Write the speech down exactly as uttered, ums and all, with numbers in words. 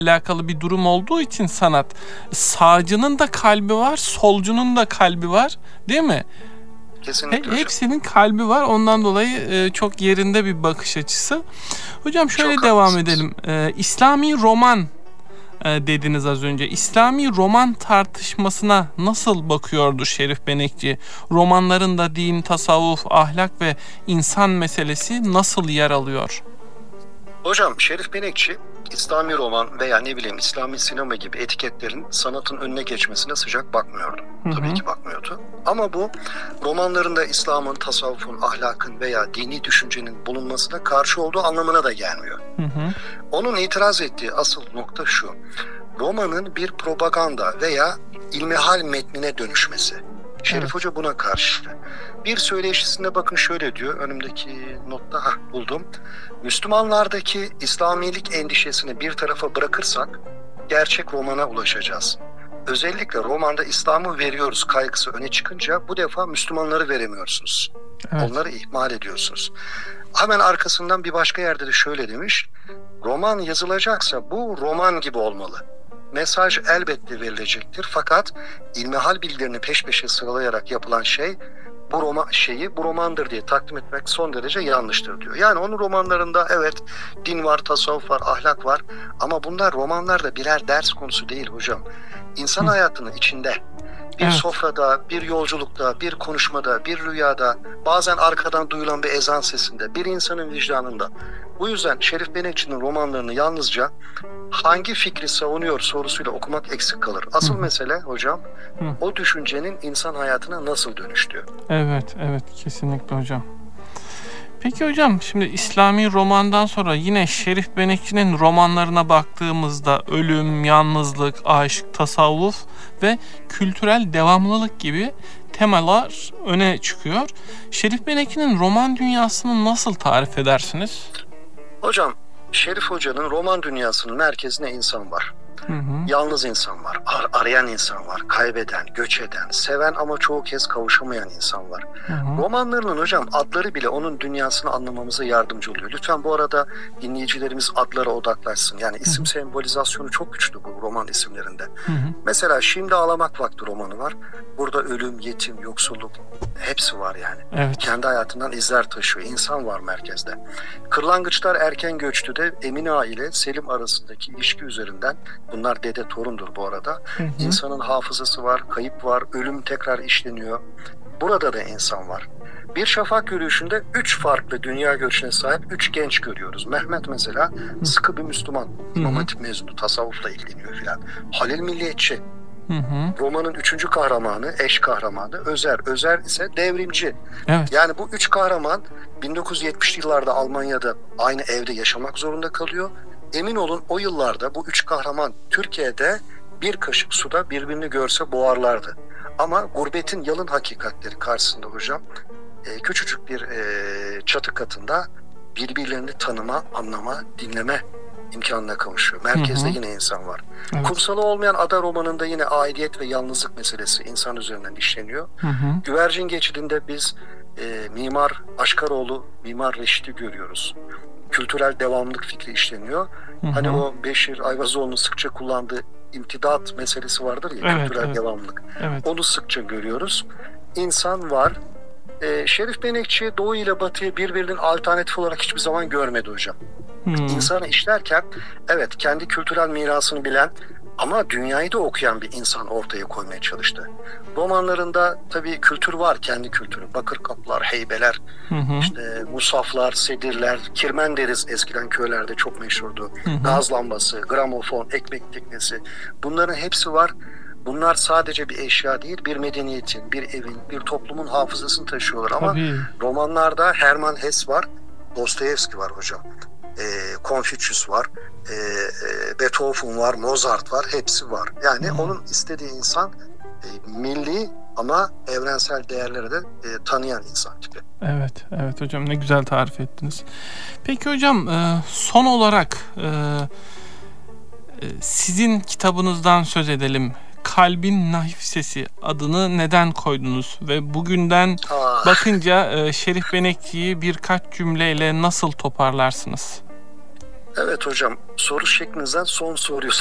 alakalı bir durum olduğu için sanat, sağcının da kalbi var, solcunun da kalbi var, değil mi? Kesinlikle He, hocam. hepsinin kalbi var. Ondan dolayı e, çok yerinde bir bakış açısı. Hocam şöyle Çok devam haklısınız. edelim. E, İslami roman e, dediniz az önce. İslami roman tartışmasına nasıl bakıyordu Şerif Benekçi? Romanlarında din, tasavvuf, ahlak ve insan meselesi nasıl yer alıyor? Hocam Şerif Benekçi İslami roman veya ne bileyim İslami sinema gibi etiketlerin sanatın önüne geçmesine sıcak bakmıyordu. Hı hı. Tabii ki bakmıyordu. Ama bu romanlarında İslam'ın, tasavvufun, ahlakın veya dini düşüncenin bulunmasına karşı olduğu anlamına da gelmiyor. Hı hı. Onun itiraz ettiği asıl nokta şu: romanın bir propaganda veya ilmihal metnine dönüşmesi. Şerif Evet. Hoca buna karşı. Bir söyleşisinde bakın şöyle diyor, önümdeki notta hah, buldum. Müslümanlardaki İslamilik endişesini bir tarafa bırakırsak gerçek romana ulaşacağız. Özellikle romanda İslam'ı veriyoruz kaygısı öne çıkınca bu defa Müslümanları veremiyorsunuz. Evet. Onları ihmal ediyorsunuz. Hemen arkasından bir başka yerde de şöyle demiş: roman yazılacaksa bu roman gibi olmalı. Mesaj elbette verilecektir fakat ilmihal bilgilerini peş peşe sıralayarak yapılan şey bu roman şeyi bu romandır diye takdim etmek son derece yanlıştır diyor. Yani onun romanlarında evet din var, tasavvuf var, ahlak var ama bunlar romanlarda birer ders konusu değil hocam. İnsan Hı. hayatının içinde bir Evet. sofrada, bir yolculukta, bir konuşmada, bir rüyada, bazen arkadan duyulan bir ezan sesinde, bir insanın vicdanında. Bu yüzden Şerif Benekçi'nin romanlarını yalnızca hangi fikri savunuyor sorusuyla okumak eksik kalır. Asıl Hı hı. mesele hocam Hı. o düşüncenin insan hayatına nasıl dönüştüğü. Evet, evet, kesinlikle hocam. Peki hocam, şimdi İslami romandan sonra yine Şerif Benekçi'nin romanlarına baktığımızda ölüm, yalnızlık, aşk, tasavvuf ve kültürel devamlılık gibi temalar öne çıkıyor. Şerif Benekçi'nin roman dünyasını nasıl tarif edersiniz? Hocam Şerif Hoca'nın roman dünyasının merkezine insan var. Hı hı. Yalnız insan var, ar- arayan insan var, kaybeden, göç eden, seven ama çoğu kez kavuşamayan insan var. Hı hı. Romanlarının hocam adları bile onun dünyasını anlamamıza yardımcı oluyor. Lütfen bu arada dinleyicilerimiz adlara odaklaşsın. Yani isim sembolizasyonu çok güçlü bu roman isimlerinde. Hı hı. Mesela Şimdi Ağlamak Vakti romanı var. Burada ölüm, yetim, yoksulluk hepsi var yani. Evet. Kendi hayatından izler taşıyor. İnsan var merkezde. Kırlangıçlar Erken Göçtü de Emine Ağa ile Selim arasındaki ilişki üzerinden, bunlar dede torundur bu arada. Hı hı. İnsanın hafızası var, kayıp var, ölüm tekrar işleniyor. Burada da insan var. Bir Şafak Yürüyüşü'nde üç farklı dünya görüşüne sahip üç genç görüyoruz. Mehmet mesela sıkı bir Müslüman, İmam Hatip mezunu, tasavvufla ilgileniyor filan. Halil milliyetçi. Hı hı. Romanın üçüncü kahramanı, eş kahramanı Özer. Özer ise devrimci. Evet. Yani bu üç kahraman bin dokuz yüz yetmişli yıllarda Almanya'da aynı evde yaşamak zorunda kalıyor. Emin olun o yıllarda bu üç kahraman Türkiye'de bir kaşık suda birbirini görse boğarlardı. Ama gurbetin yalın hakikatleri karşısında hocam e, küçücük bir e, çatı katında birbirlerini tanıma, anlama, dinleme imkanına kavuşuyor. Merkezde Hı hı. yine insan var. Evet. Kumsalı Olmayan Ada romanında yine aidiyet ve yalnızlık meselesi insan üzerinden işleniyor. Hı hı. Güvercin Geçidi'nde biz e, Mimar Aşkaroğlu, Mimar Reşit'i görüyoruz. Kültürel devamlılık fikri işleniyor. Hı hı. Hani o Beşir Ayvazoğlu'nun sıkça kullandığı imtidat meselesi vardır ya, Evet, kültürel evet. devamlılık. Evet. Onu sıkça görüyoruz. İnsan var. E, Şerif Benekçi Doğu ile Batı'yı birbirinin alternatif olarak hiçbir zaman görmedi hocam. Hı. İnsanı işlerken evet kendi kültürel mirasını bilen ama dünyayı da okuyan bir insan ortaya koymaya çalıştı. Romanlarında tabii kültür var, kendi kültürü. Bakır kaplar, heybeler, Hı hı. işte musaflar, sedirler, kirmen deriz eskiden köylerde çok meşhurdu. Hı hı. Gaz lambası, gramofon, ekmek teknesi, bunların hepsi var. Bunlar sadece bir eşya değil, bir medeniyetin, bir evin, bir toplumun hafızasını taşıyorlar. Ama Tabii. romanlarda Hermann Hesse var, Dostoyevski var hocam. E, Confucius var, e, e, Beethoven var, Mozart var, hepsi var. Yani Hı. onun istediği insan e, milli ama evrensel değerleri de e, tanıyan insan tipi. Evet, evet hocam, ne güzel tarif ettiniz. Peki hocam, e, son olarak e, e, sizin kitabınızdan söz edelim. Kalbin Naif Sesi adını neden koydunuz ve bugünden Ah, bakınca e, Şerif Benekçi'yi birkaç cümleyle nasıl toparlarsınız? Evet hocam, soru şeklinizden son soruyu